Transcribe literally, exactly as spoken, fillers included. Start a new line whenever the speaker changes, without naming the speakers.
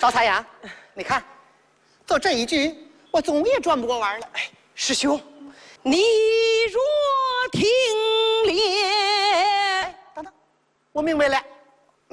赵彩阳，你看，就这一句，我总也转不过弯了。
哎，师兄，你若听练，
哎，等等，我明白了。